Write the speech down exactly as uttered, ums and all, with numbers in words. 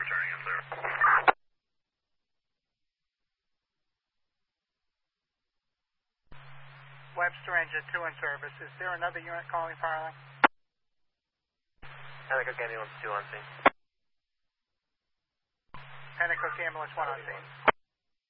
returning and clear. Webster engine two in service. Is there another unit calling Firelight? Pennacook ambulance two on scene. Pennacook ambulance one on scene.